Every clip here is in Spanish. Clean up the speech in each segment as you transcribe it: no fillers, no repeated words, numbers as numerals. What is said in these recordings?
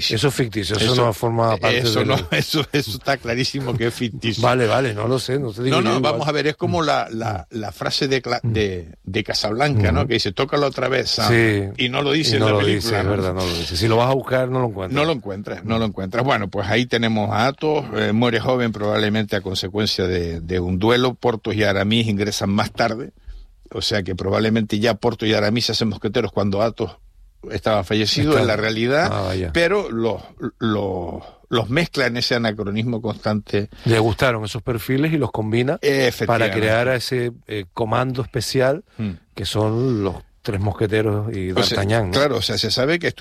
Eso es ficticio, eso no forma parte eso no, eso está clarísimo que es ficticio. Vale, no lo sé, no te digo. No, vamos a ver, es como la frase de Casablanca, ¿no? Que dice, tócalo otra vez, Sam. Sí. Y no lo dice en la película. Dice, es verdad, no lo dice. Si lo vas a buscar, no lo encuentras. No lo encuentras. Bueno, pues ahí tenemos a Athos, muere joven probablemente a consecuencia de un duelo. Porthos y Aramis ingresan más tarde, o sea que probablemente ya Porthos y Aramis se hacen mosqueteros cuando Athos estaba fallecido en la realidad, pero los mezcla en ese anacronismo constante. Le gustaron esos perfiles y los combina para crear a ese comando especial que son los tres mosqueteros y D'Artagnan, ¿no? Claro, o sea, se sabe que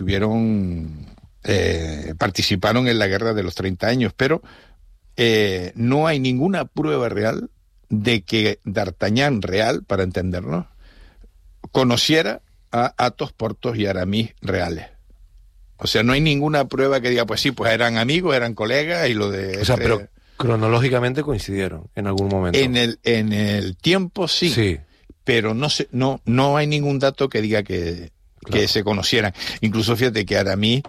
participaron en la guerra de los 30 años, pero no hay ninguna prueba real de que D'Artagnan real, para entendernos, conociera a Athos, Porthos y Aramis reales. O sea, no hay ninguna prueba que diga, pues sí, pues eran amigos, eran colegas y lo de... O sea, pero cronológicamente coincidieron en algún momento. En el tiempo sí. Pero no hay ningún dato que diga que se conocieran. Incluso fíjate que Aramis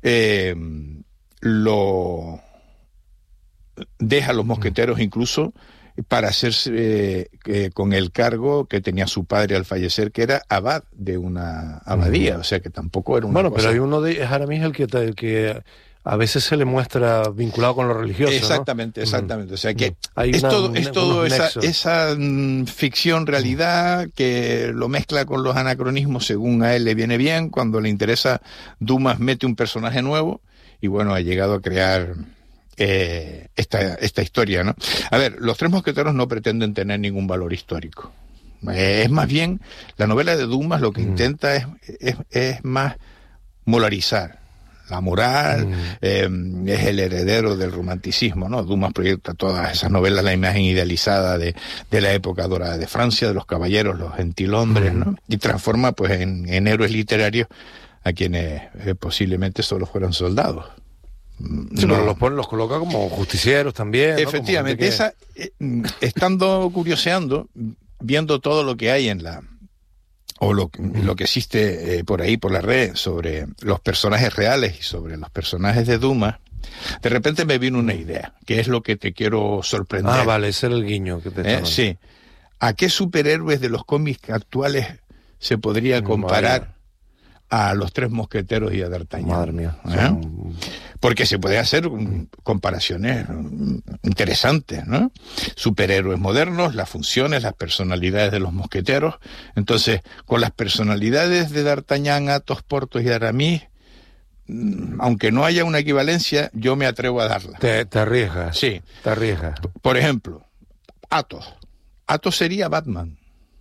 lo deja a los mosqueteros incluso para hacerse con el cargo que tenía su padre al fallecer, que era abad de una abadía, o sea que tampoco era una cosa... pero hay uno de Aramis el que a veces se le muestra vinculado con lo religioso, exactamente, ¿no? Exactamente, o sea que hay es todo esa ficción realidad que lo mezcla con los anacronismos según a él le viene bien. Cuando le interesa, Dumas mete un personaje nuevo y bueno, ha llegado a crear esta historia, ¿no? A ver, los tres mosqueteros no pretenden tener ningún valor histórico. Es más bien, la novela de Dumas lo que intenta es más moralizar. La moral es el heredero del romanticismo, ¿no? Dumas proyecta todas esas novelas, la imagen idealizada de la época dorada de Francia, de los caballeros, los gentilhombres, ¿no? Y transforma pues en héroes literarios a quienes posiblemente solo fueran soldados. Sí, pero los coloca como justicieros también, ¿no? Efectivamente, estando curioseando, viendo todo lo que hay lo que existe por ahí, por la red, sobre los personajes reales y sobre los personajes de Dumas, de repente me vino una idea, que es lo que te quiero sorprender. Ah, vale, ese era el guiño que te estaba... Sí. ¿A qué superhéroes de los cómics actuales se podría comparar a los tres mosqueteros y a D'Artagnan? Madre mía. Porque se puede hacer comparaciones interesantes, ¿no? Superhéroes modernos, las funciones, las personalidades de los mosqueteros. Entonces, con las personalidades de D'Artagnan, Athos, Porthos y Aramis, aunque no haya una equivalencia, yo me atrevo a darla. Te arriesgas. Sí. Te arriesgas. Por ejemplo, Athos. Athos sería Batman.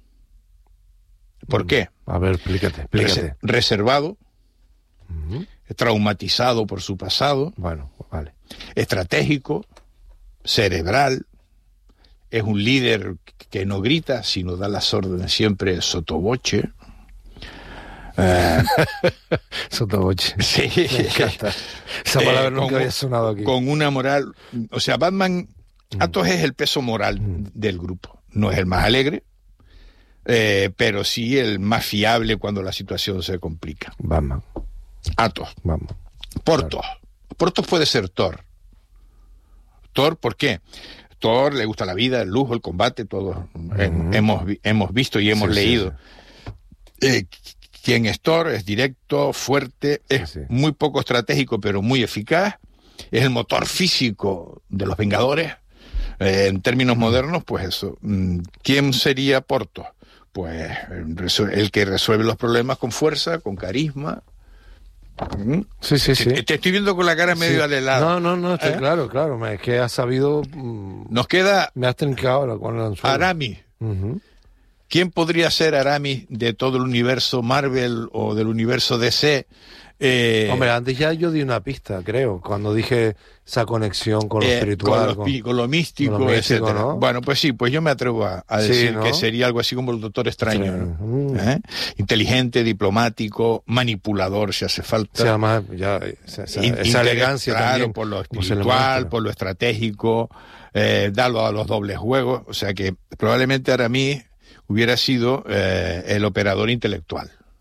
¿Por qué? A ver, explícate. Reservado, traumatizado por su pasado, bueno, vale, estratégico, cerebral, es un líder que no grita, sino da las órdenes siempre sottovoce. Sottovoce. Sí. Me encanta. Esa palabra nunca había sonado aquí. Con una moral, o sea, Batman, Athos es el peso moral del grupo. No es el más alegre, pero sí el más fiable cuando la situación se complica. Batman. Athos. Vamos. Porthos. Claro. Porthos puede ser Thor. ¿Thor por qué? Thor le gusta la vida, el lujo, el combate, todos hemos visto y hemos leído. Sí. ¿Quién es Thor? Es directo, fuerte, es muy poco estratégico, pero muy eficaz. Es el motor físico de los Vengadores. En términos modernos, pues eso. ¿Quién sería Porthos? Pues el que resuelve los problemas con fuerza, con carisma. Sí. Te estoy viendo con la cara medio alelada. No, estoy claro. Es que has sabido... Nos queda... Me has trincado ahora con el anzuelo. Aramis. ¿Quién podría ser Aramis de todo el universo Marvel o del universo DC? Hombre, antes ya yo di una pista, creo, cuando dije esa conexión con lo espiritual, con lo místico, etcétera. ¿No? Bueno, pues sí, pues yo me atrevo a decir ¿no? que sería algo así como el Doctor Extraño, ¿no? Inteligente, diplomático, manipulador si hace falta. Sí, además ya esa elegancia claro, también, por lo espiritual, por lo estratégico, darlo a los dobles juegos, o sea que probablemente Aramis hubiera sido el operador intelectual.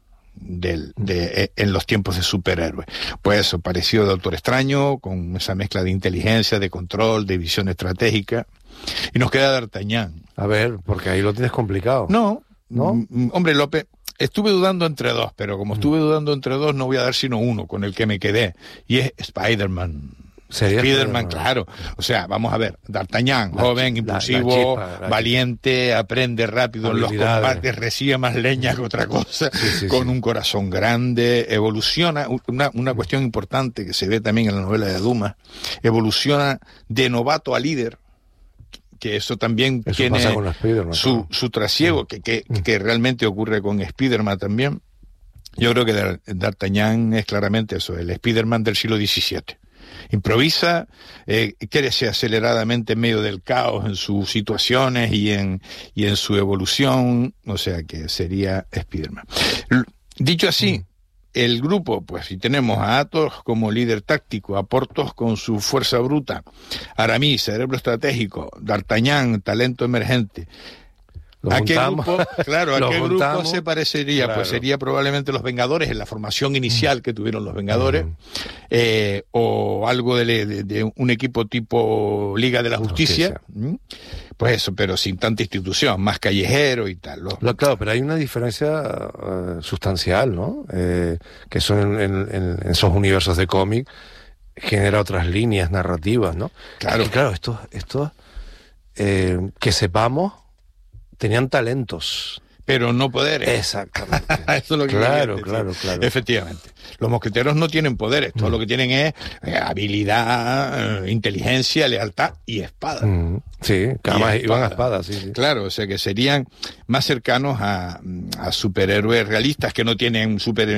en los tiempos de superhéroes. Pues eso, parecido a Doctor Extraño, con esa mezcla de inteligencia, de control, de visión estratégica. Y nos queda D'Artagnan. A ver, porque ahí lo tienes complicado. No. Hombre, López, estuve dudando entre dos, pero como estuve dudando entre dos, no voy a dar sino uno con el que me quedé, y es Spider-Man. Spider-Man, claro. O sea, vamos a ver, D'Artagnan, joven, impulsivo, valiente, aprende rápido en los combates, recibe más leña que otra cosa, con un corazón grande, evoluciona, una cuestión importante que se ve también en la novela de Dumas, evoluciona de novato a líder, que eso también tiene su trasiego, que realmente ocurre con Spider-Man también. Yo creo que D'Artagnan es claramente eso, el Spider-Man del siglo XVII. Improvisa, crece aceleradamente en medio del caos en sus situaciones y en su evolución, o sea que sería Spider-Man. Dicho así, el grupo, pues si tenemos a Athos como líder táctico, a Porthos con su fuerza bruta, Aramis, cerebro estratégico, D'Artagnan, talento emergente. ¿A qué grupo, grupo se parecería? Claro. Pues sería probablemente los Vengadores, en la formación inicial que tuvieron los Vengadores, o algo de un equipo tipo Liga de la Justicia. Pues eso, pero sin tanta institución, más callejero y tal. Claro, pero hay una diferencia sustancial, ¿no? Que son en esos universos de cómic, genera otras líneas narrativas, ¿no? Claro. Y claro, estos que sepamos, tenían talentos. Pero no poderes. Exactamente. Eso es lo que claro. Efectivamente. Los mosqueteros no tienen poderes. Todo lo que tienen es habilidad, inteligencia, lealtad y espada. Sí, que además iban a espadas. Sí. Claro, o sea que serían más cercanos a superhéroes realistas que no tienen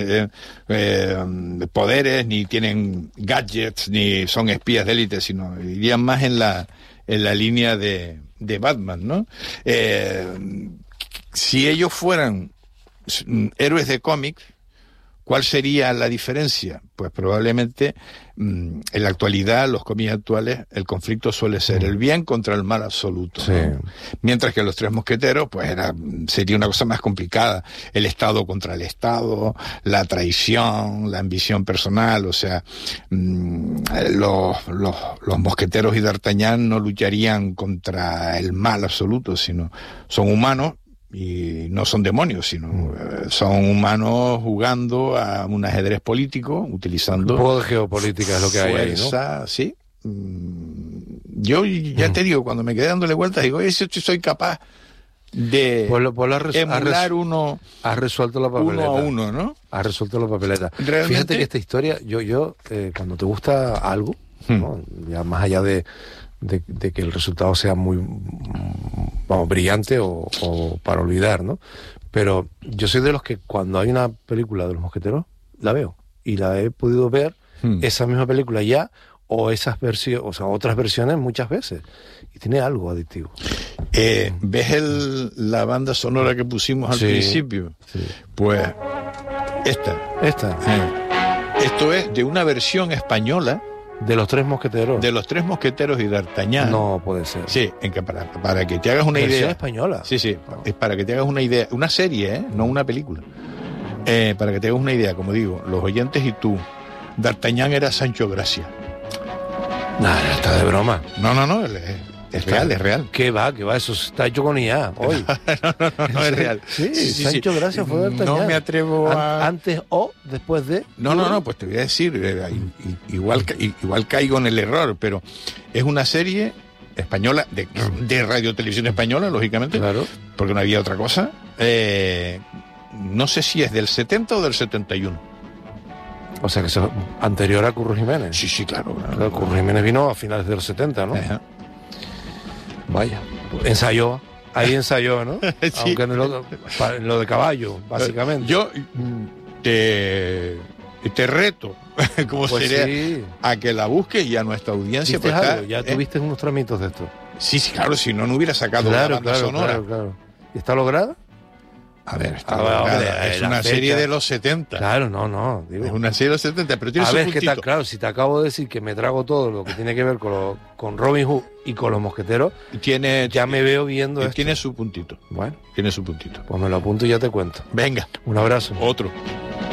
poderes, ni tienen gadgets, ni son espías de élite, sino irían más en la línea de Batman, ¿no? Si ellos fueran héroes de cómic, ¿cuál sería la diferencia? Pues probablemente en la actualidad, los cómics actuales, el conflicto suele ser el bien contra el mal absoluto, ¿no? Sí. Mientras que Los Tres Mosqueteros, pues sería una cosa más complicada, el Estado contra el Estado, la traición, la ambición personal, o sea, los mosqueteros y D'Artagnan no lucharían contra el mal absoluto, sino son humanos. Y no son demonios, sino son humanos jugando a un ajedrez político, utilizando... Un poco de geopolítica es lo que hay ahí, ¿no? Sí. Yo ya te digo, cuando me quedé dándole vueltas, digo, soy capaz de emular uno... Has resuelto la papeleta. 1 a 1, ¿no? Has resuelto la papeleta. ¿Realmente? Fíjate que esta historia, yo cuando te gusta algo, ¿no? Ya más allá de que el resultado sea muy brillante o para olvidar, ¿no? Pero yo soy de los que cuando hay una película de Los Mosqueteros, la veo. Y la he podido ver, esa misma película ya, o esas versiones, o sea, otras versiones muchas veces. Y tiene algo adictivo. ¿Ves la banda sonora que pusimos al principio? Sí. Pues, esta. Esto es de una versión española. De Los Tres Mosqueteros. De Los Tres Mosqueteros y D'Artagnan. No puede ser. Sí, para que te hagas una versión idea. Española. Sí, es para que te hagas una idea. Una serie, no una película. Para que te hagas una idea, como digo, los oyentes y tú. D'Artagnan era Sancho Gracia. Nada, está de broma. No, es real. ¿Qué va? Eso está hecho con IA hoy. No, es real. Sí, Sancho Gracia fue D'Artagnan. No me atrevo a... ¿Antes o después de? No, pues te voy a decir, igual caigo en el error, pero es una serie española, de Radio Televisión Española, lógicamente, claro, porque no había otra cosa. No sé si es del 70 o del 71. O sea que es anterior a Curro Jiménez. Sí, claro. Curro Jiménez vino a finales de los 70, ¿no? Ajá. Vaya, ensayó, ¿no? Sí. Aunque en lo de caballo, básicamente. Yo te reto, como pues sería, sí, a que la busques y a nuestra audiencia. Pues ya tuviste unos tramitos de esto. Sí, claro, si no hubiera sacado la banda sonora. Claro. ¿Y está lograda? A ver, es una serie de los 70. Clade no. Digo. Es una serie de los 70, pero tiene su puntito. ¿Qué tal? Claro, si te acabo de decir que me trago todo lo que tiene que ver con Robin Hood y con Los Mosqueteros, ya me veo viendo esto. Tiene su puntito. Bueno. Tiene su puntito. Pues me lo apunto y ya te cuento. Venga. Un abrazo. Otro.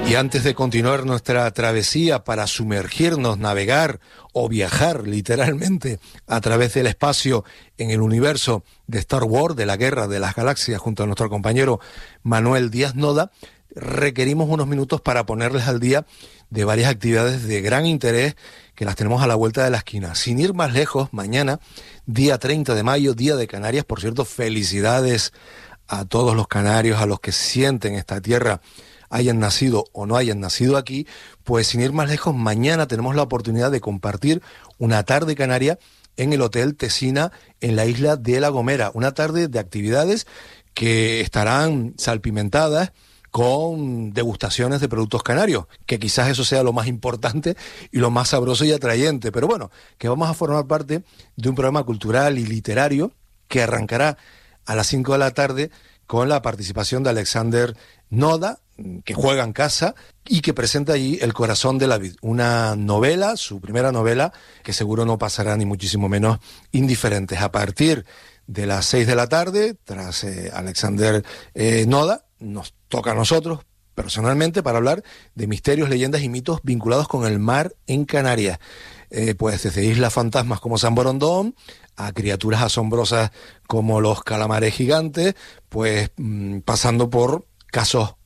Y antes de continuar nuestra travesía para sumergirnos, navegar o viajar literalmente a través del espacio en el universo de Star Wars, de la Guerra de las Galaxias, junto a nuestro compañero Manuel Díaz Noda, requerimos unos minutos para ponerles al día de varias actividades de gran interés que las tenemos a la vuelta de la esquina. Sin ir más lejos, mañana, día 30 de mayo, Día de Canarias, por cierto, felicidades a todos los canarios, a los que sienten esta tierra, hayan nacido o no hayan nacido aquí. Pues sin ir más lejos, mañana tenemos la oportunidad de compartir una tarde canaria en el Hotel Tesina en la isla de La Gomera. Una tarde de actividades que estarán salpimentadas con degustaciones de productos canarios, que quizás eso sea lo más importante y lo más sabroso y atrayente. Pero bueno, que vamos a formar parte de un programa cultural y literario que arrancará a las 5 de la tarde con la participación de Alexander Noda, que juega en casa y que presenta allí El corazón de la vid, una novela, su primera novela, que seguro no pasará ni muchísimo menos indiferentes. A partir de las 6 de la tarde, tras Alexander Noda, nos toca a nosotros personalmente para hablar de misterios, leyendas y mitos vinculados con el mar en Canarias. Pues desde islas fantasmas como San Borondón a criaturas asombrosas como los calamares gigantes, pues pasando por casos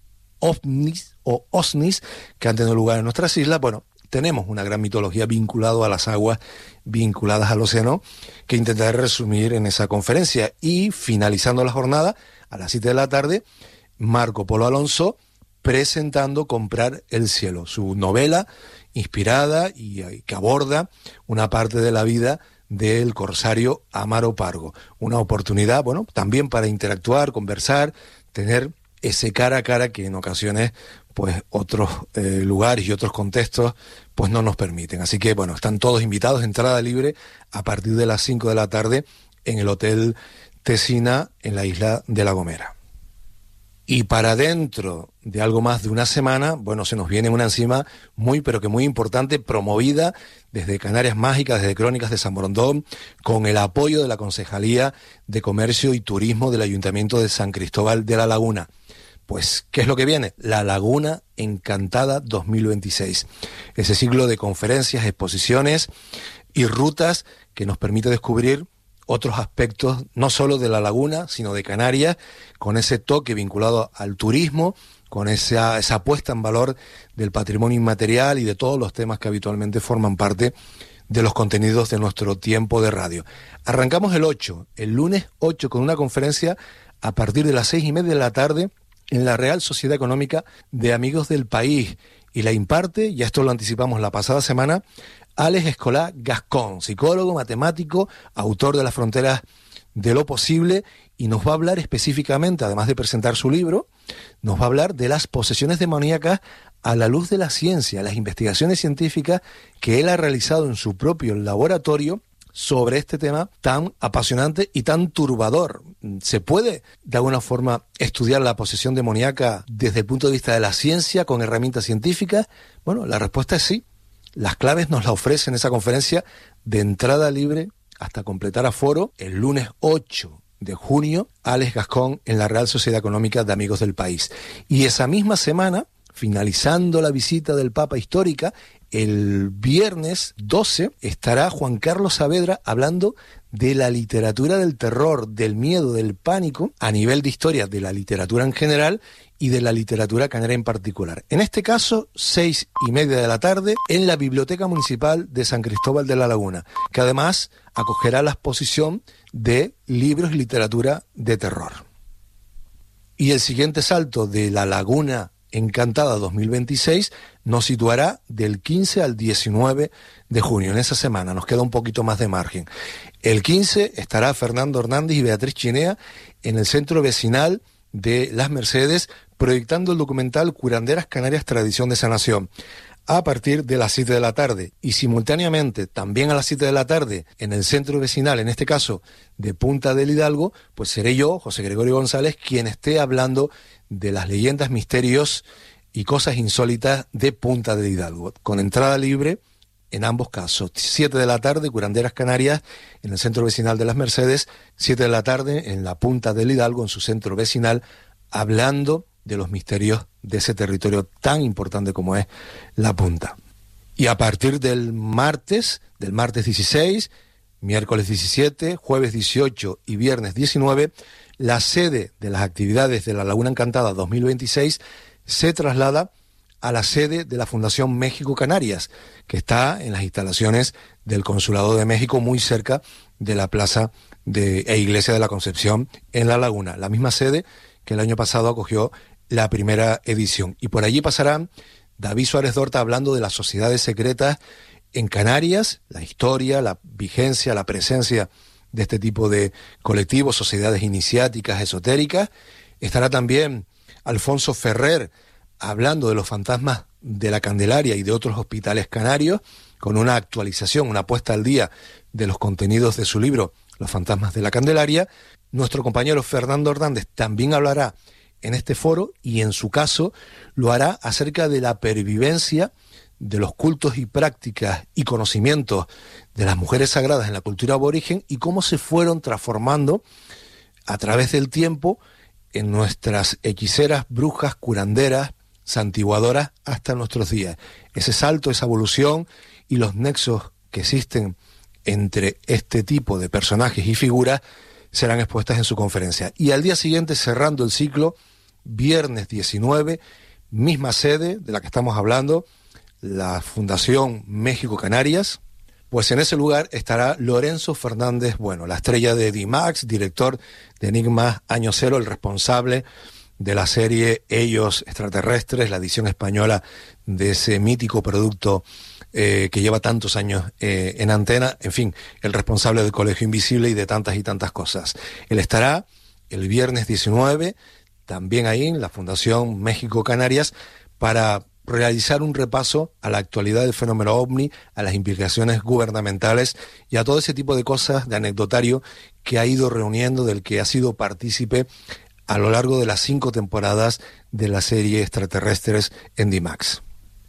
ovnis o osnis que han tenido lugar en nuestras islas. Bueno, tenemos una gran mitología vinculada a las aguas, vinculadas al océano, que intentaré resumir en esa conferencia. Y finalizando la jornada, a las 7 de la tarde, Marco Polo Alonso presentando Comprar el cielo, su novela inspirada y que aborda una parte de la vida del corsario Amaro Pargo. Una oportunidad, bueno, también para interactuar, conversar, tener ese cara a cara que en ocasiones pues otros lugares y otros contextos pues no nos permiten. Así que bueno, están todos invitados, entrada libre a partir de las 5 de la tarde en el Hotel Tesina en la isla de La Gomera. Y para dentro de algo más de una semana, bueno, se nos viene una encima muy, pero que muy importante, promovida desde Canarias Mágicas, desde Crónicas de San Borondón, con el apoyo de la Concejalía de Comercio y Turismo del Ayuntamiento de San Cristóbal de la Laguna. Pues, ¿qué es lo que viene? La Laguna Encantada 2026. Ese ciclo de conferencias, exposiciones y rutas que nos permite descubrir otros aspectos, no solo de la laguna, sino de Canarias, con ese toque vinculado al turismo, con esa puesta en valor del patrimonio inmaterial y de todos los temas que habitualmente forman parte de los contenidos de nuestro tiempo de radio. Arrancamos el lunes 8, con una conferencia a partir de las 6:30 de la tarde en la Real Sociedad Económica de Amigos del País. Y la imparte, ya esto lo anticipamos la pasada semana, Alex Escolá Gascón, psicólogo, matemático, autor de Las fronteras de lo posible, y nos va a hablar específicamente, además de presentar su libro, nos va a hablar de las posesiones demoníacas a la luz de la ciencia, las investigaciones científicas que él ha realizado en su propio laboratorio sobre este tema tan apasionante y tan turbador. ¿Se puede, de alguna forma, estudiar la posesión demoníaca desde el punto de vista de la ciencia, con herramientas científicas? Bueno, la respuesta es sí. Las claves nos las ofrece en esa conferencia de entrada libre hasta completar aforo el lunes 8 de junio, Alex Gascón en la Real Sociedad Económica de Amigos del País. Y esa misma semana, finalizando la visita del Papa histórica, el viernes 12 estará Juan Carlos Saavedra hablando de la literatura del terror, del miedo, del pánico, a nivel de historia de la literatura en general y de la literatura canaria en particular. En este caso, 6:30 de la tarde, en la Biblioteca Municipal de San Cristóbal de la Laguna, que además acogerá la exposición de libros y literatura de terror. Y el siguiente salto de la Laguna Encantada 2026 nos situará del 15 al 19 de junio. En esa semana nos queda un poquito más de margen. El 15 estará Fernando Hernández y Beatriz Chinea en el Centro Vecinal de Las Mercedes, proyectando el documental Curanderas Canarias, Tradición de Sanación, a partir de las 7 de la tarde. Y simultáneamente, también a las 7 de la tarde, en el centro vecinal, en este caso de Punta del Hidalgo, pues seré yo, José Gregorio González, quien esté hablando de las leyendas, misterios y cosas insólitas de Punta del Hidalgo, con entrada libre en ambos casos. 7 de la tarde, Curanderas Canarias, en el centro vecinal de Las Mercedes, 7 de la tarde, en la Punta del Hidalgo, en su centro vecinal, hablando de los misterios de ese territorio tan importante como es La Punta. Y a partir del martes 16, miércoles 17, jueves 18 y viernes 19, la sede de las actividades de la Laguna Encantada 2026 se traslada a la sede de la Fundación México Canarias, que está en las instalaciones del Consulado de México, muy cerca de la plaza e Iglesia de la Concepción en La Laguna, la misma sede que el año pasado acogió la primera edición. Y por allí pasarán David Suárez Dorta hablando de las sociedades secretas en Canarias, la historia, la vigencia, la presencia de este tipo de colectivos, sociedades iniciáticas, esotéricas. Estará también Alfonso Ferrer hablando de los fantasmas de la Candelaria y de otros hospitales canarios, con una actualización, una puesta al día de los contenidos de su libro Los fantasmas de la Candelaria. Nuestro compañero Fernando Hernández también hablará en este foro y en su caso lo hará acerca de la pervivencia de los cultos y prácticas y conocimientos de las mujeres sagradas en la cultura aborigen y cómo se fueron transformando a través del tiempo en nuestras hechiceras, brujas, curanderas, santiguadoras hasta nuestros días. Ese salto, esa evolución y los nexos que existen entre este tipo de personajes y figuras serán expuestas en su conferencia. Y al día siguiente, cerrando el ciclo, viernes 19, misma sede de la que estamos hablando, la Fundación México Canarias, pues en ese lugar estará Lorenzo Fernández Bueno, la estrella de D-Max, director de Enigmas Año Cero, el responsable de la serie Ellos Extraterrestres, la edición española de ese mítico producto que lleva tantos años en antena, en fin, el responsable del Colegio Invisible y de tantas y tantas cosas. Él estará el viernes 19, también ahí en la Fundación México Canarias, para realizar un repaso a la actualidad del fenómeno OVNI, a las implicaciones gubernamentales y a todo ese tipo de cosas de anecdotario que ha ido reuniendo, del que ha sido partícipe a lo largo de las 5 temporadas de la serie Extraterrestres en D-Max.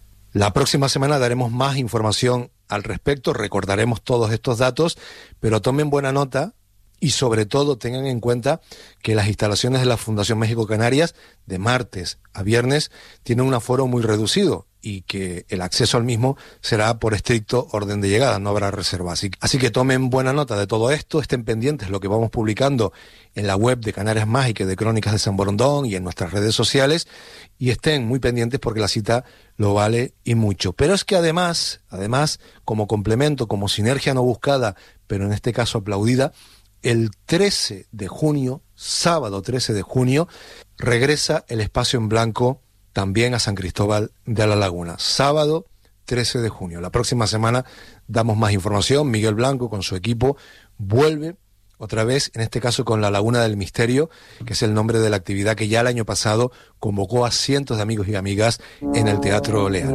La próxima semana daremos más información al respecto, recordaremos todos estos datos, pero tomen buena nota y sobre todo tengan en cuenta que las instalaciones de la Fundación México Canarias de martes a viernes tienen un aforo muy reducido y que el acceso al mismo será por estricto orden de llegada, no habrá reserva. Así que tomen buena nota de todo esto, estén pendientes de lo que vamos publicando en la web de Canarias Mágicas, de Crónicas de San Borondón y en nuestras redes sociales, y estén muy pendientes porque la cita lo vale y mucho. Pero es que además, como complemento, como sinergia no buscada, pero en este caso aplaudida, el 13 de junio, sábado 13 de junio, regresa el Espacio en Blanco también a San Cristóbal de la Laguna. Sábado 13 de junio. La próxima semana damos más información. Miguel Blanco con su equipo vuelve otra vez, en este caso con la Laguna del Misterio, que es el nombre de la actividad que ya el año pasado convocó a cientos de amigos y amigas en el Teatro Leal.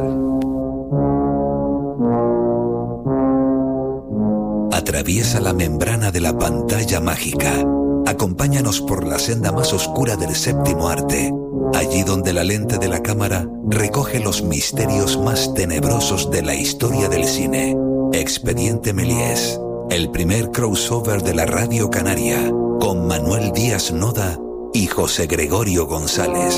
Atraviesa la membrana de la pantalla mágica. Acompáñanos por la senda más oscura del séptimo arte, allí donde la lente de la cámara recoge los misterios más tenebrosos de la historia del cine. Expediente Méliès, el primer crossover de la radio canaria, con Manuel Díaz Noda y José Gregorio González.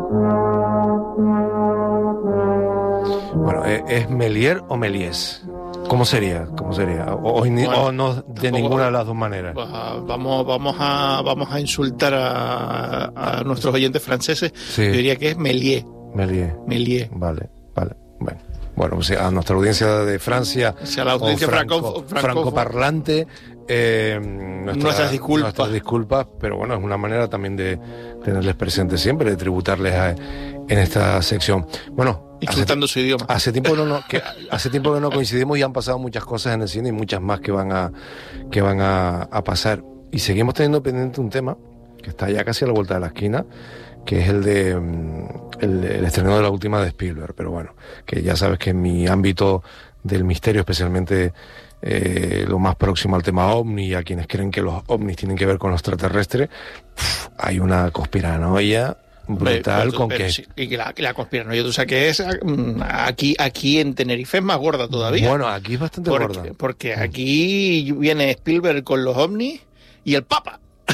Bueno, ¿es Méliès o Méliès? ¿Cómo sería? O no de ninguna de las dos maneras. Vamos a insultar a nuestros oyentes franceses. Sí. Yo diría que es Méliès. Vale. Bueno, pues a nuestra audiencia de Francia, a la audiencia francoparlante, nuestras disculpas, pero bueno, es una manera también de tenerles presentes siempre, de tributarles en esta sección. Bueno, insultando su idioma. Hace tiempo que no coincidimos y han pasado muchas cosas en el cine y muchas más que van a pasar. Y seguimos teniendo pendiente un tema que está ya casi a la vuelta de la esquina, que es el de el estreno de la última de Spielberg. Pero bueno, que ya sabes que en mi ámbito del misterio, especialmente lo más próximo al tema ovni y a quienes creen que los ovnis tienen que ver con los extraterrestres, hay una conspiranoia brutal con que... Sí, y que la conspiranoia, tú sabes que es aquí en Tenerife es más gorda todavía. Bueno, aquí es bastante gorda. Porque aquí viene Spielberg con los ovnis y el Papa.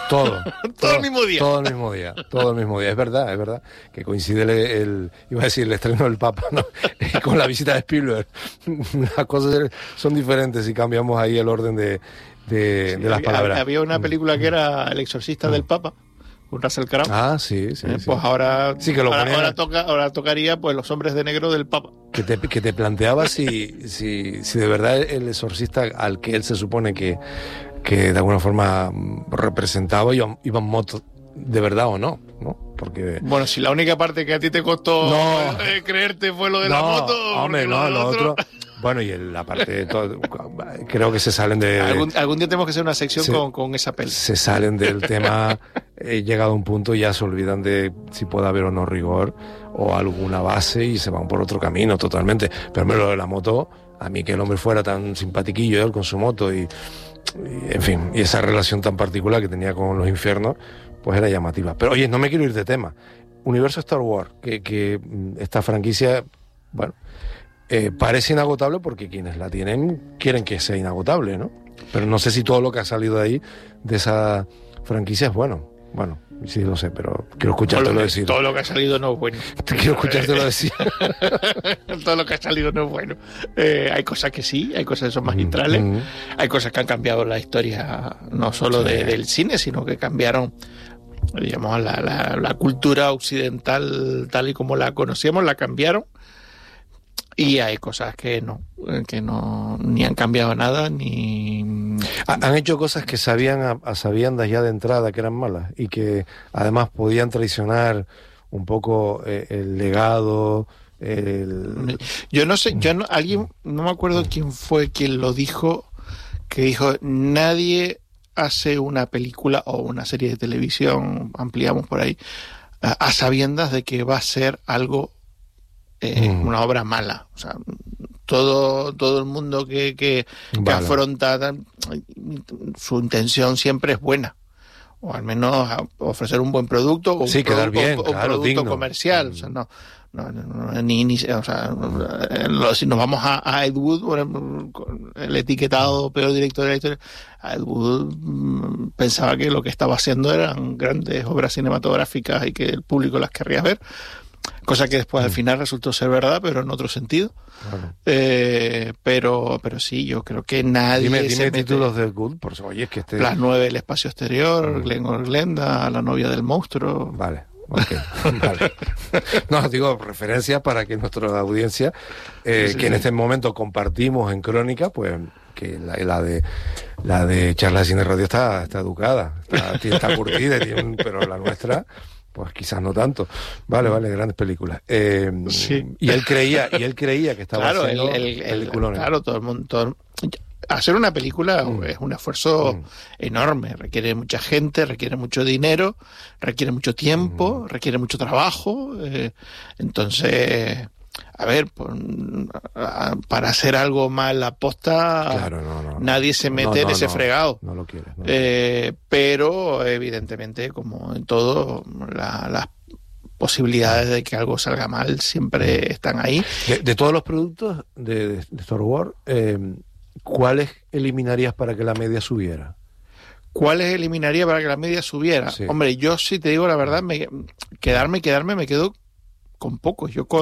Todo el mismo día. Todo el mismo día. Es verdad que coincide iba a decir el estreno del Papa, ¿no? Con la visita de Spielberg. Las cosas son diferentes si cambiamos ahí el orden de las palabras. Había una película que era El exorcista del Papa, con Russell Crowe. Ah, sí. Pues ahora, sí, que ahora tocaría pues Los hombres de negro del Papa. Que te planteaba si de verdad el exorcista al que él se supone que de alguna forma representaba iba en moto de verdad o no, porque bueno, si la única parte que a ti te costó creerte fue lo de la moto, hombre, lo otro. Bueno, y la parte de todo, creo que se salen de... Algún día tenemos que hacer una sección con esa peli. Se salen del tema, llegado a un punto ya se olvidan de si puede haber o no rigor o alguna base y se van por otro camino totalmente. Pero lo de la moto, a mí que el hombre fuera tan simpatiquillo él con su moto y en fin, y esa relación tan particular que tenía con los infiernos, pues era llamativa. Pero oye, no me quiero ir de tema. Universo Star Wars, que esta franquicia, bueno... parece inagotable porque quienes la tienen quieren que sea inagotable, ¿no? Pero no sé si todo lo que ha salido de ahí, de esa franquicia, es bueno. Bueno, sí lo sé, pero quiero escuchártelo decir. Todo lo que ha salido no es bueno. Quiero escuchártelo decir. Todo lo que ha salido no es bueno. Hay cosas que sí, hay cosas que son magistrales, hay cosas que han cambiado la historia, no solo del cine, sino que cambiaron, digamos, la cultura occidental tal y como la conocíamos, la cambiaron. Y hay cosas que no ni han cambiado nada, ni... Han hecho cosas que sabían a sabiendas ya de entrada que eran malas y que además podían traicionar un poco el legado. Yo no sé, alguien, no me acuerdo quién fue quien lo dijo, que dijo, nadie hace una película o una serie de televisión, ampliamos por ahí, a sabiendas de que va a ser algo... una obra mala. O sea, todo el mundo que afronta su intención siempre es buena, o al menos ofrecer un buen producto o quedar bien, un producto digno, comercial. O sea, o sea, si nos vamos a Ed Wood, el etiquetado peor director de la historia, Ed Wood pensaba que lo que estaba haciendo eran grandes obras cinematográficas y que el público las querría ver, cosa que después al final resultó ser verdad, pero en otro sentido. Bueno. Pero sí, yo creo que nadie dime títulos de Good, por eso, oye, es que Las 9 del espacio exterior, Glenn Glenda, La novia del monstruo. Vale. Okay. Vale. No, digo referencias para que nuestra audiencia, que en este momento compartimos en Crónica, pues que la de Charlas de Cine Radio está educada, está curtida, pero la nuestra... Pues quizás no tanto. Vale, grandes películas. Y él creía que estaba haciendo peliculones. Claro, todo el mundo... Hacer una película es un esfuerzo enorme. Requiere mucha gente, requiere mucho dinero, requiere mucho tiempo, requiere mucho trabajo. Entonces... A ver, para hacer algo mal aposta, nadie se mete en ese fregado. No lo quiere. Pero, evidentemente, como en todo, las posibilidades de que algo salga mal siempre están ahí. De todos los productos de Star Wars, ¿cuáles eliminarías para que la media subiera? ¿Cuáles eliminaría para que la media subiera? Sí. Hombre, yo si te digo la verdad, quedarme me quedo con pocos. Yo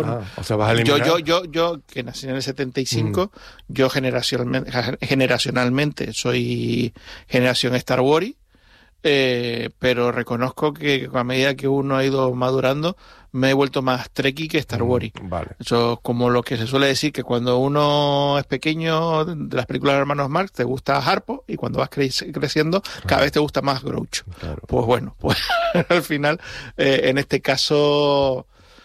que nací en el 75, yo generacionalmente soy generación Star Wars, pero reconozco que a medida que uno ha ido madurando me he vuelto más Trekkie que Star Wars. Vale. Eso es como lo que se suele decir, que cuando uno es pequeño, de las películas de hermanos Marx, te gusta Harpo, y cuando vas creciendo, cada vez te gusta más Groucho. Claro. Pues bueno, al final, en este caso...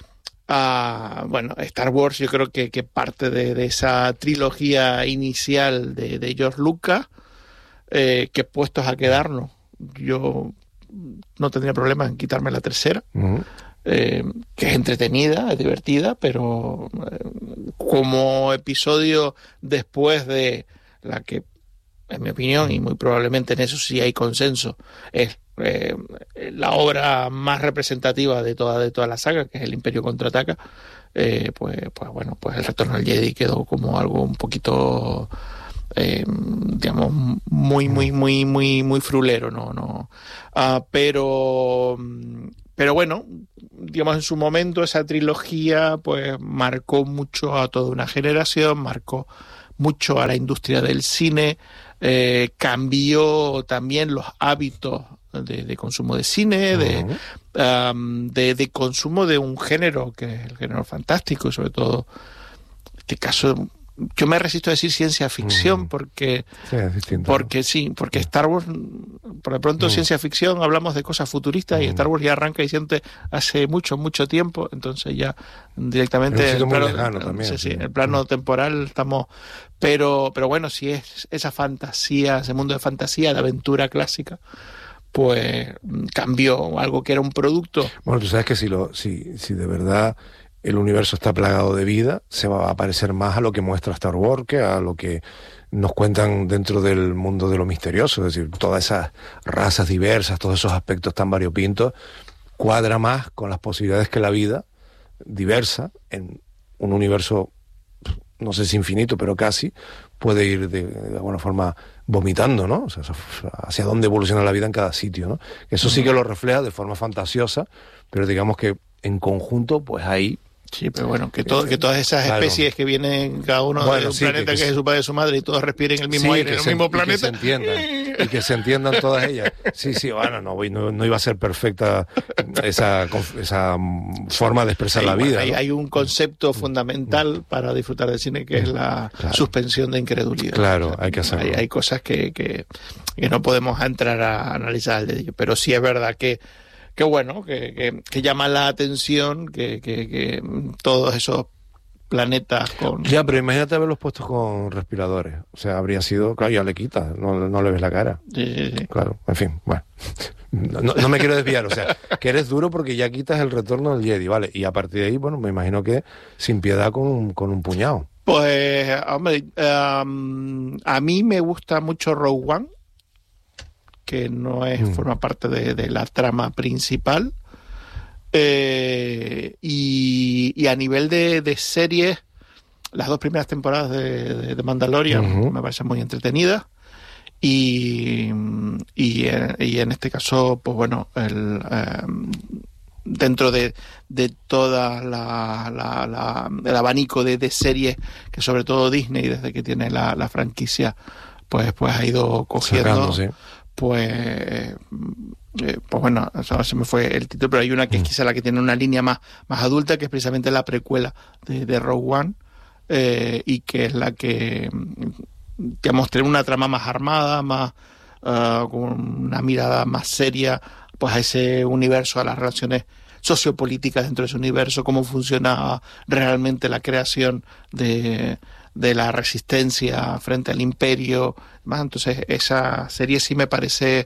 Star Wars, yo creo que parte de esa trilogía inicial de George Lucas, que puestos a quedarnos, yo no tendría problema en quitarme la tercera, que es entretenida, es divertida, pero como episodio después de la que, en mi opinión, y muy probablemente en eso sí hay consenso, es la obra más representativa de toda la saga, que es El Imperio Contraataca, pues El Retorno al Jedi quedó como algo un poquito digamos, muy frulero, no. Pero bueno, digamos, en su momento esa trilogía pues marcó mucho a toda una generación, marcó mucho a la industria del cine, cambió también los hábitos de consumo de cine, de consumo de un género que es el género fantástico, y sobre todo, en este caso, yo me resisto a decir ciencia ficción porque Star Wars, por de pronto ciencia ficción, hablamos de cosas futuristas y Star Wars ya arranca diciendo hace mucho mucho tiempo, entonces ya directamente en el plano temporal estamos, pero bueno, si es esa fantasía, ese mundo de fantasía, de aventura clásica, pues cambió algo que era un producto. Bueno, tú sabes que si de verdad el universo está plagado de vida, se va a parecer más a lo que muestra Star Wars que a lo que nos cuentan dentro del mundo de lo misterioso. Es decir, todas esas razas diversas, todos esos aspectos tan variopintos, cuadra más con las posibilidades que la vida diversa en un universo, no sé si infinito, pero casi, puede ir de alguna forma vomitando, ¿no? O sea, hacia dónde evoluciona la vida en cada sitio, ¿no? Eso sí que lo refleja de forma fantasiosa, pero digamos que en conjunto, pues ahí... Sí, pero bueno, que todas esas especies que vienen cada uno de un planeta que es su padre y su madre, y todos respiren el mismo aire en el mismo planeta. Y que se entiendan todas ellas. Sí, bueno, no iba a ser perfecta esa forma de expresar la vida. Hay un concepto fundamental para disfrutar del cine, que es la suspensión de incredulidad. Claro, o sea, hay que hacerlo. Hay cosas que no podemos entrar a analizar el dedillo, pero sí es verdad que bueno, que llama la atención que todos esos planetas con... Ya, pero imagínate haberlos puestos con respiradores. O sea, habría sido... Claro, ya le quitas, no le ves la cara. Sí. Claro, en fin, bueno. No me quiero desviar, o sea, que eres duro porque ya quitas el retorno del Jedi, ¿vale? Y a partir de ahí, bueno, me imagino que sin piedad con un puñado. Pues, hombre, a mí me gusta mucho Rogue One, que no forma parte de la trama principal, y a nivel de series, las 2 primeras temporadas de Mandalorian me parecen muy entretenidas, y en este caso, pues bueno, dentro de toda el abanico de series que sobre todo Disney, desde que tiene la franquicia, pues ha ido cogiendo. Pues bueno, se me fue el título, pero hay una que es quizá la que tiene una línea más adulta, que es precisamente la precuela de Rogue One, y que es la que, digamos, tiene una trama más armada, más con una mirada más seria, pues a ese universo, a las relaciones sociopolíticas dentro de ese universo, cómo funcionaba realmente la creación de la resistencia frente al imperio, más. Entonces esa serie sí me parece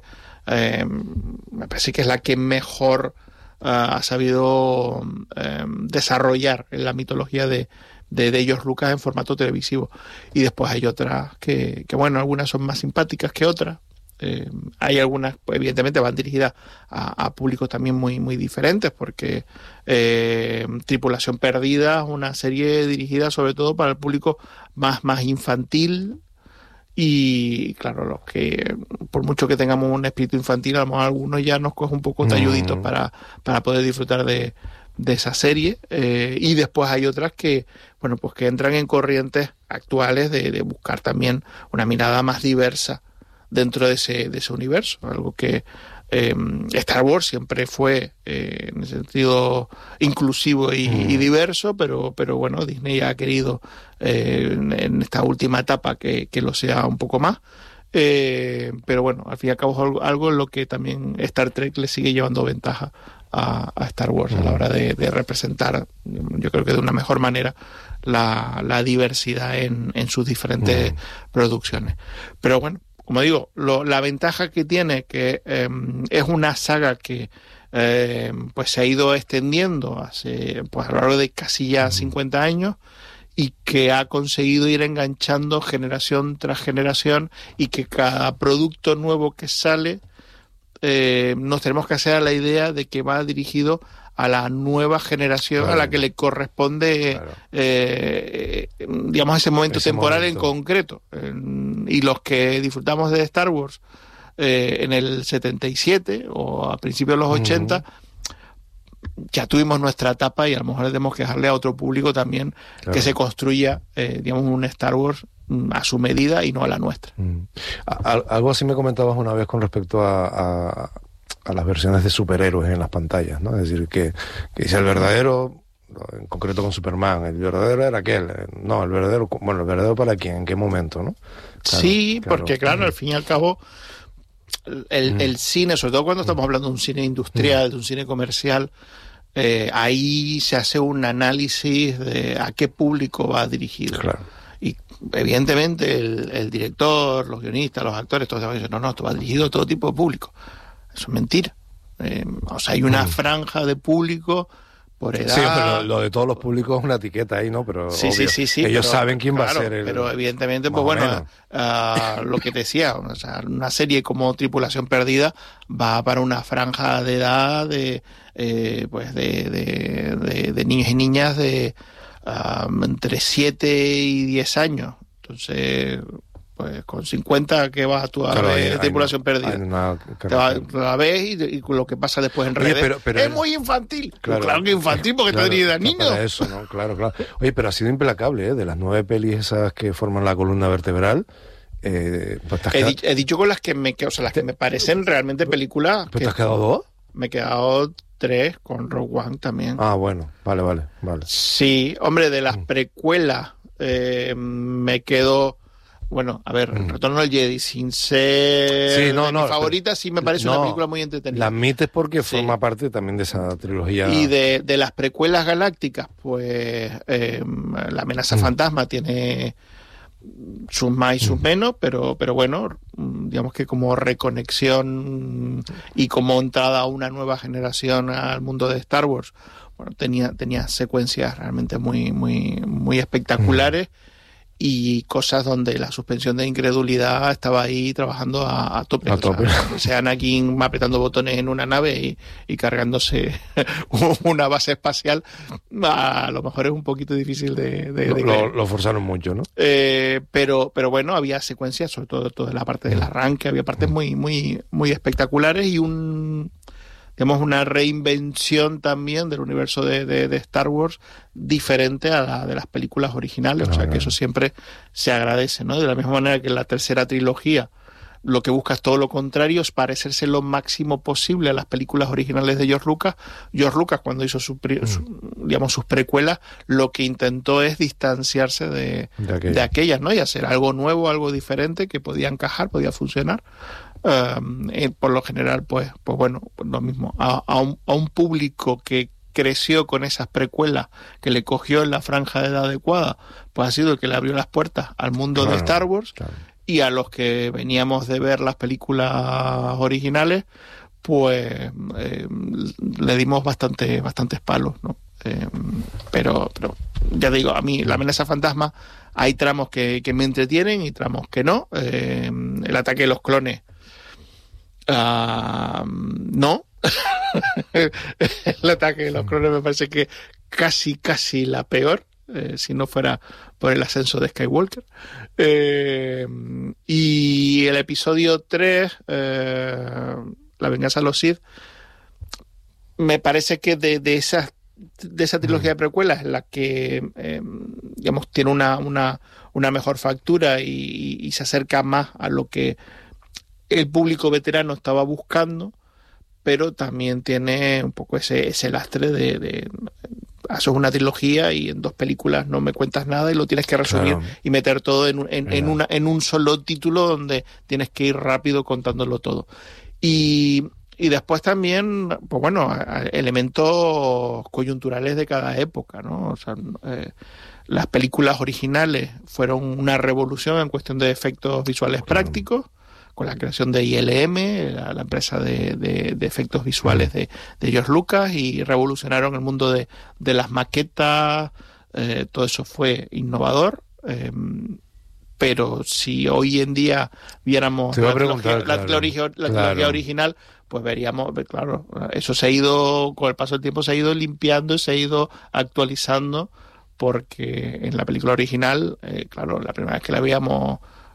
que es la que mejor ha sabido desarrollar la mitología de George Lucas en formato televisivo. Y después hay otras que bueno, algunas son más simpáticas que otras. Hay algunas, pues, evidentemente van dirigidas a públicos también muy diferentes, porque Tripulación Perdida es una serie dirigida sobre todo para el público más infantil, y claro, los que por mucho que tengamos un espíritu infantil, a lo mejor algunos ya nos coge un poco talluditos para poder disfrutar de esa serie, y después hay otras que, bueno, pues que entran en corrientes actuales de buscar también una mirada más diversa dentro de ese universo, algo que Star Wars siempre fue en el sentido inclusivo y diverso, pero bueno, Disney ha querido en esta última etapa que lo sea un poco más, pero bueno, al fin y al cabo algo en lo que también Star Trek le sigue llevando ventaja a Star Wars a la hora de representar, yo creo que de una mejor manera, la diversidad en sus diferentes producciones. Pero bueno, como digo, la ventaja que tiene, que es una saga que pues se ha ido extendiendo pues a lo largo de casi ya 50 años, y que ha conseguido ir enganchando generación tras generación, y que cada producto nuevo que sale nos tenemos que hacer a la idea de que va dirigido a la nueva generación, claro, a la que le corresponde, claro, digamos, ese momento temporal en concreto. y los que disfrutamos de Star Wars en el 77 o a principios de los 80, ya tuvimos nuestra etapa y a lo mejor tenemos que dejarle a otro público también que se construya, digamos, un Star Wars a su medida y no a la nuestra. Algo así me comentabas una vez con respecto a las versiones de superhéroes en las pantallas, ¿no? Es decir, que dice el verdadero, en concreto con Superman, el verdadero era aquel. No, el verdadero ¿para quién? ¿En qué momento, no? Claro, sí, porque claro, al fin y al cabo el cine, sobre todo cuando estamos hablando de un cine industrial, de un cine comercial, ahí se hace un análisis de a qué público va dirigido. Claro. Y evidentemente el director, los guionistas, los actores, todos dicen, no, esto va dirigido a todo tipo de público. Eso es mentira. O sea, hay una franja de público por edad. Sí, pero lo de todos los públicos es una etiqueta ahí, ¿no? Pero sí, obvio, ellos saben quién va a ser el... Pero evidentemente, pues bueno, lo que te decía, o sea, una serie como Tripulación Perdida va para una franja de edad de niños y niñas de entre 7 y 10 años. Entonces, pues con 50 que vas tú a ver Tripulación Perdida. La ves y lo que pasa después en redes. Pero es muy infantil. Claro que infantil porque está dirigida a niños. Para eso, ¿no? Claro. Oye, pero ha sido implacable, ¿eh? De las 9 pelis esas que forman la columna vertebral. Pues he dicho con las que me quedo, o sea, las que me parecen realmente películas. ¿Pero te has quedado 2? Me he quedado 3 con Rogue One también. Ah, bueno, vale. Sí, hombre, de las precuelas me quedo... Bueno, a ver, Retorno al Jedi, sin ser mi favorita, sí me parece una película muy entretenida. La admites porque forma parte también de esa trilogía. Y de las precuelas galácticas, pues La amenaza fantasma tiene sus más y sus menos, pero bueno, digamos que como reconexión y como entrada a una nueva generación al mundo de Star Wars, bueno, tenía secuencias realmente muy espectaculares. Y cosas donde la suspensión de incredulidad estaba ahí trabajando a tope. O sea, Anakin apretando botones en una nave y cargándose una base espacial, a lo mejor es un poquito difícil de lo forzaron mucho, ¿no? Pero bueno, había secuencias, sobre todo toda la parte del arranque, había partes muy espectaculares y una reinvención también del universo de Star Wars diferente a la de las películas originales, o sea que eso siempre se agradece, ¿no? De la misma manera que en la tercera trilogía lo que busca es todo lo contrario, es parecerse lo máximo posible a las películas originales de George Lucas. George Lucas, cuando hizo sus precuelas, lo que intentó es distanciarse de aquellas, ¿no? Y hacer algo nuevo, algo diferente que podía encajar, podía funcionar. Por lo general, pues bueno, lo mismo. A un público que creció con esas precuelas, que le cogió en la franja de edad adecuada, pues ha sido el que le abrió las puertas al mundo de Star Wars. Claro. Y a los que veníamos de ver las películas originales, pues le dimos bastantes palos, ¿no? Pero ya digo, a mí La amenaza fantasma, hay tramos que me entretienen y tramos que no. El ataque de los clones, no. El ataque de los clones me parece que casi la peor, si no fuera por el ascenso de Skywalker. Y el episodio 3, La venganza de los Sith, me parece que de esa trilogía de precuelas es la que digamos tiene una mejor factura y se acerca más a lo que el público veterano estaba buscando, pero también tiene un poco ese lastre de haces una trilogía y en 2 películas no me cuentas nada y lo tienes que resumir y meter todo en un solo título donde tienes que ir rápido contándolo todo. Y después también, pues bueno, elementos coyunturales de cada época, ¿no? O sea, las películas originales fueron una revolución en cuestión de efectos visuales prácticos, con la creación de ILM, la empresa de efectos visuales de George Lucas, y revolucionaron el mundo de las maquetas. Todo eso fue innovador. Pero si hoy en día viéramos la trilogía original, pues veríamos, claro, eso se ha ido, con el paso del tiempo se ha ido limpiando y se ha ido actualizando, porque en la película original, claro, la primera vez que la veíamos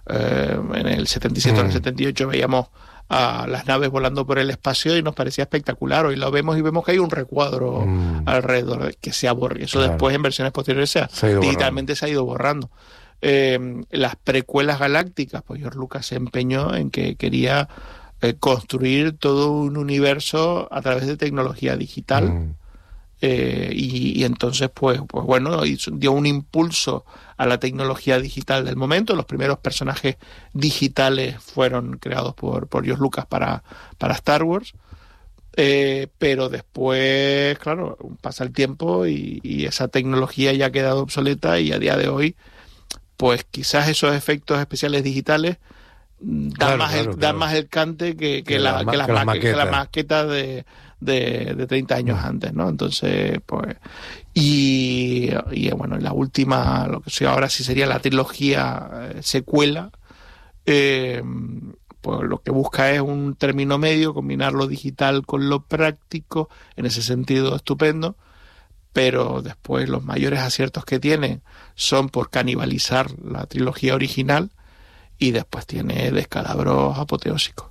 en el 77 o en el 78 veíamos a las naves volando por el espacio y nos parecía espectacular. Hoy lo vemos y vemos que hay un recuadro alrededor que se ha borrado. Eso después en versiones posteriores digitalmente se ha ido borrando. Las precuelas galácticas, pues George Lucas se empeñó en que quería construir todo un universo a través de tecnología digital. Y entonces pues bueno, dio un impulso a la tecnología digital del momento. Los primeros personajes digitales fueron creados por George Lucas para Star Wars, pero después, claro, pasa el tiempo y esa tecnología ya ha quedado obsoleta, y a día de hoy pues quizás esos efectos especiales digitales dan más el cante que las maquetas de 30 años antes, ¿no? Entonces, pues... Y bueno, la última, lo que sea ahora sí sería la trilogía secuela, pues lo que busca es un término medio, combinar lo digital con lo práctico, en ese sentido estupendo, pero después los mayores aciertos que tiene son por canibalizar la trilogía original, y después tiene descalabros apoteósicos.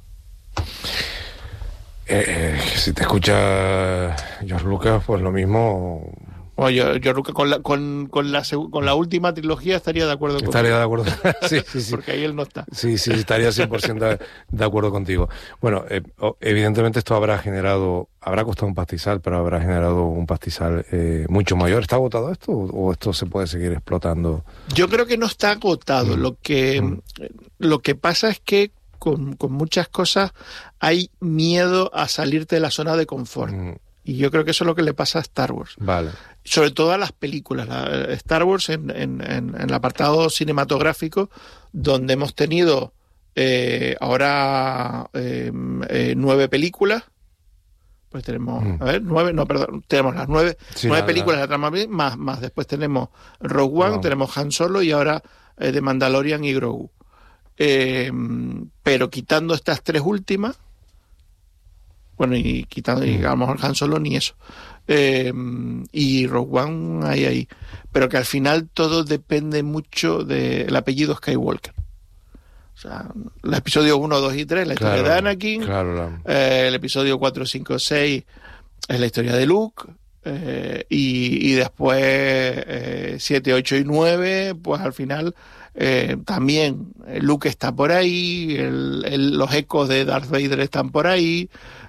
Si te escucha George Lucas, pues lo mismo. Bueno, yo con la última trilogía estaría de acuerdo contigo. Estaría de acuerdo. Sí. Porque ahí él no está. Sí, estaría 100% de acuerdo contigo. Bueno, evidentemente esto habrá costado un pastizal, pero habrá generado un pastizal mucho mayor. ¿Está agotado esto o esto se puede seguir explotando? Yo creo que no está agotado. Lo que pasa es que con muchas cosas hay miedo a salirte de la zona de confort. Y yo creo que eso es lo que le pasa a Star Wars. Vale. Sobre todo a las películas. Star Wars en el apartado cinematográfico, donde hemos tenido ahora 9 películas. Pues tenemos, tenemos las 9 películas de la trama, más después tenemos Rogue One, tenemos Han Solo y ahora The Mandalorian y Grogu. Pero quitando estas 3 últimas, bueno, y quitando, y a lo mejor Han Solo ni eso, y Rogue One ahí, pero que al final todo depende mucho del apellido Skywalker. O sea, el episodio 1, 2 y 3, la historia de Anakin, el episodio 4, 5, 6 es la historia de Luke, y después 7, 8 y 9, pues al final también Luke está por ahí, los ecos de Darth Vader están por ahí.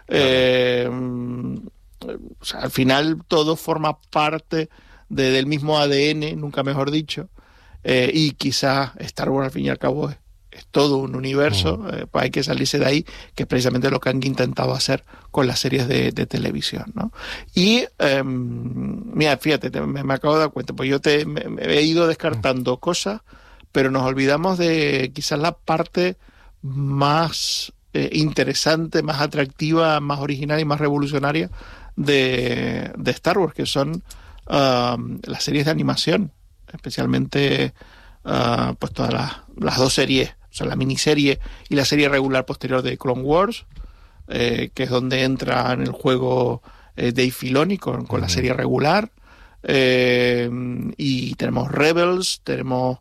O sea, al final todo forma parte del mismo ADN, nunca mejor dicho, y quizás Star Wars al fin y al cabo es todo un universo, pues hay que salirse de ahí, que es precisamente lo que han intentado hacer con las series de televisión, ¿no? Y mira, fíjate, me acabo de dar cuenta, pues yo me he ido descartando cosas, pero nos olvidamos de quizás la parte más interesante, más atractiva, más original y más revolucionaria de Star Wars, que son las series de animación, especialmente pues todas las 2 series, o sea, la miniserie y la serie regular posterior de Clone Wars, que es donde entra en el juego Dave Filoni con la serie regular, y tenemos Rebels, tenemos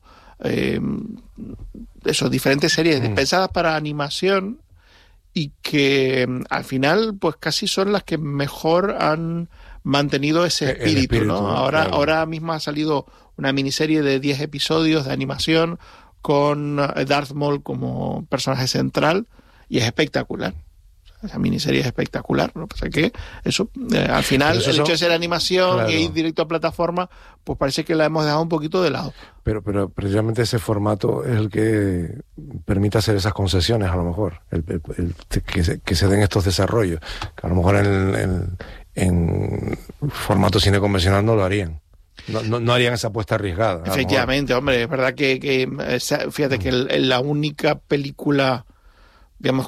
diferentes series pensadas para animación, y que al final pues casi son las que mejor han mantenido ese espíritu, ¿no? Ahora mismo ha salido una miniserie de 10 episodios de animación con Darth Maul como personaje central, y es espectacular. Esa miniserie es espectacular, ¿no? Pasa que eso, al final, el hecho de ser animación y ir directo a plataforma, pues parece que la hemos dejado un poquito de lado. Pero precisamente ese formato es el que permite hacer esas concesiones, a lo mejor, que se den estos desarrollos, que a lo mejor en formato cine convencional no lo harían. No harían esa apuesta arriesgada. Efectivamente, hombre, es verdad que fíjate que la única película, digamos,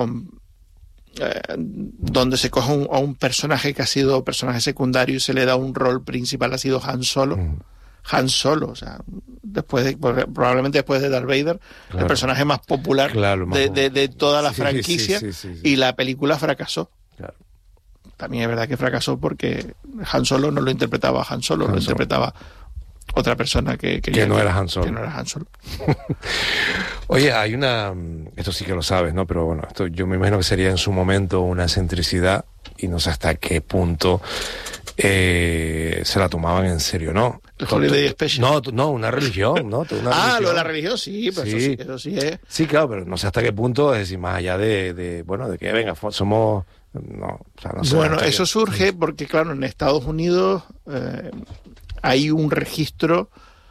donde se coge a un personaje que ha sido personaje secundario y se le da un rol principal ha sido Han Solo. Han Solo, o sea, probablemente después de Darth Vader, el personaje más popular de toda la franquicia, y la película fracasó. Claro. También es verdad que fracasó porque Han Solo no lo interpretaba Han Solo, lo interpretaba otra persona que no era Han Solo. Que no era Han Solo. Oye, hay esto sí que lo sabes, ¿no? Pero bueno, esto yo me imagino que sería en su momento una excentricidad y no sé hasta qué punto se la tomaban en serio, ¿no? El Holiday Special. No, una religión, ¿no? Lo de la religión, sí, pero sí. Eso sí es. Sí, claro, pero no sé hasta qué punto, es decir, más allá de que venga, somos... No, o sea, no sé. Bueno, eso surge porque, claro, en Estados Unidos hay un registro,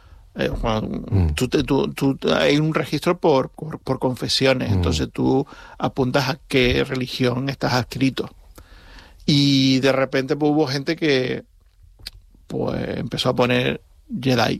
hay un registro por confesiones, entonces tú apuntas a qué religión estás adscrito. Y de repente pues, hubo gente que pues empezó a poner Jedi.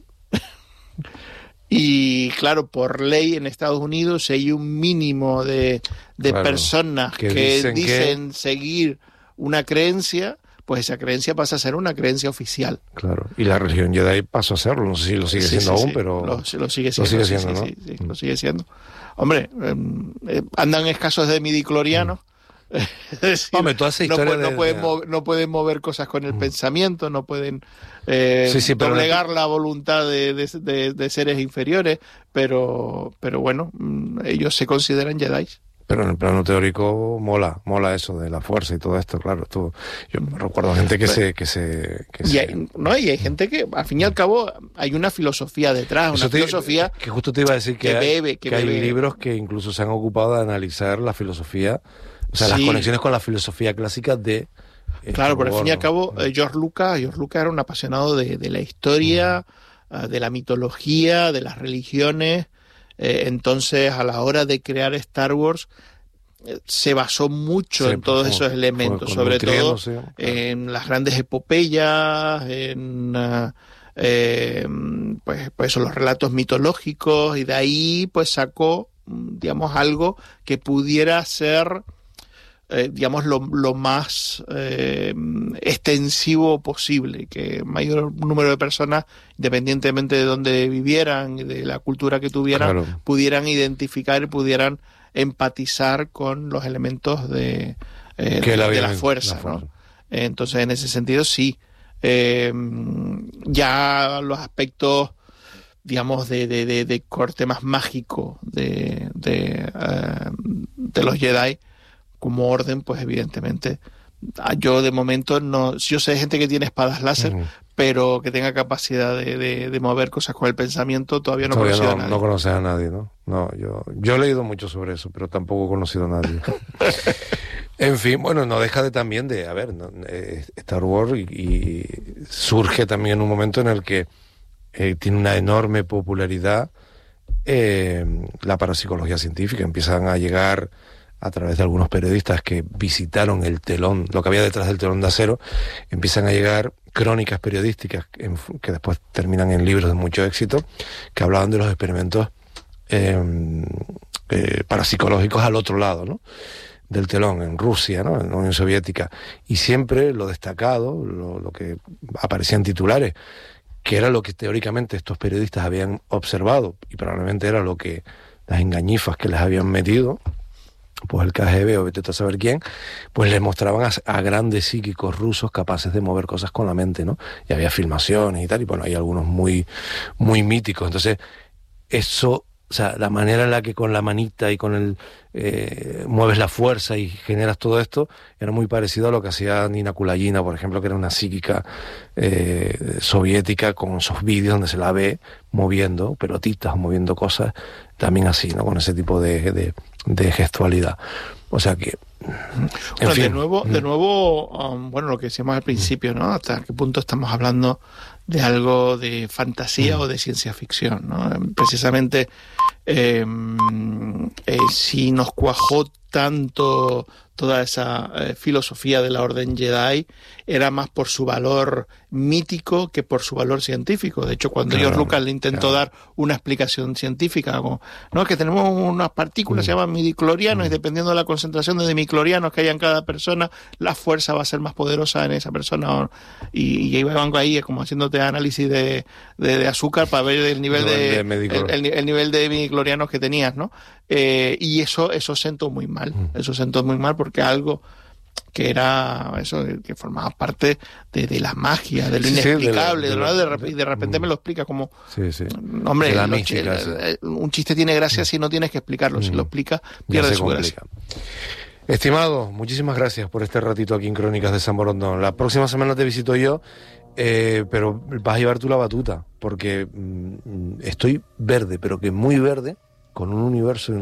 Y claro, por ley en Estados Unidos hay un mínimo de personas que dicen seguir una creencia, pues esa creencia pasa a ser una creencia oficial. Claro, y la religión Jedi pasó a serlo, no sé si lo sigue siendo aún, pero... Lo sigue siendo, ¿no? Sí, lo sigue siendo. Hombre, andan escasos de midichlorianos. Es decir, hombre, toda esa historia no pueden mover cosas con el pensamiento, no pueden doblegar la voluntad de seres inferiores, pero bueno, ellos se consideran Jedi. Pero en el plano teórico mola eso de la fuerza y todo esto, claro. Yo recuerdo gente y hay gente que, al fin y al cabo, hay una filosofía detrás, filosofía que justo te iba a decir que hay libros que incluso se han ocupado de analizar la filosofía, o sea, las conexiones con la filosofía clásica de... Claro, pero al fin y al cabo, George Lucas era un apasionado de la historia, de la mitología, de las religiones. Entonces, a la hora de crear Star Wars, se basó mucho en todos esos elementos, sobre todo en las grandes epopeyas, en pues los relatos mitológicos, y de ahí pues sacó, digamos, algo que pudiera ser digamos lo más extensivo posible, que mayor número de personas, independientemente de dónde vivieran y de la cultura que tuvieran, pudieran identificar y pudieran empatizar con los elementos de la fuerza, ¿no? Entonces, en ese sentido, sí. Ya los aspectos, digamos, de corte más mágico de los Jedi como orden, pues evidentemente yo de momento no, yo sé de gente que tiene espadas láser, pero que tenga capacidad de mover cosas con el pensamiento, todavía no conoces a nadie. No conoces a nadie, ¿no? No, yo he leído mucho sobre eso, pero tampoco he conocido a nadie. En fin, bueno, no deja también de, Star Wars y surge también en un momento en el que tiene una enorme popularidad la parapsicología científica. Empiezan a llegar a través de algunos periodistas que visitaron el telón, lo que había detrás del telón de acero, empiezan a llegar crónicas periodísticas que después terminan en libros de mucho éxito, que hablaban de los experimentos parapsicológicos al otro lado, ¿no?, del telón, en Rusia, ¿no?, en la Unión Soviética. Y siempre lo destacado, lo que aparecía en titulares, que era lo que teóricamente estos periodistas habían observado, y probablemente era lo que las engañifas que les habían metido, pues el KGB o vete a saber quién, pues les mostraban a grandes psíquicos rusos capaces de mover cosas con la mente, ¿no? Y había filmaciones y tal, y bueno, hay algunos muy, muy míticos. Entonces, eso, o sea, la manera en la que con la manita y con el mueves la fuerza y generas todo esto, era muy parecido a lo que hacía Nina Kulayina, por ejemplo, que era una psíquica soviética, con esos vídeos donde se la ve moviendo pelotitas o moviendo cosas, también así, ¿no?, con ese tipo de gestualidad. O sea que, en fin. De nuevo, bueno, lo que decíamos al principio, ¿no? Hasta qué punto estamos hablando de algo de fantasía o de ciencia ficción, ¿no? Precisamente, si nos cuajó tanto toda esa filosofía de la Orden Jedi, era más por su valor mítico que por su valor científico. De hecho, cuando George Lucas le intentó dar una explicación científica, como, no, es que tenemos unas partículas, se llaman midichlorianos, y dependiendo de la concentración de midichlorianos que haya en cada persona, la fuerza va a ser más poderosa en esa persona. Y iban ahí como haciéndote análisis de azúcar para ver el nivel el nivel de midichlorianos que tenías, ¿no? Y eso sentó muy mal. Eso sentó muy mal porque algo que era eso, que formaba parte de la magia, de lo inexplicable, de repente me lo explica como... Sí, sí. Hombre, De la mística, sí. Un chiste tiene gracia si no tienes que explicarlo, si lo explica pierde su gracia. Estimado, muchísimas gracias por este ratito aquí en Crónicas de San Borondón. La próxima semana te visito yo, pero vas a llevar tú la batuta, porque estoy verde, pero que muy verde, con un universo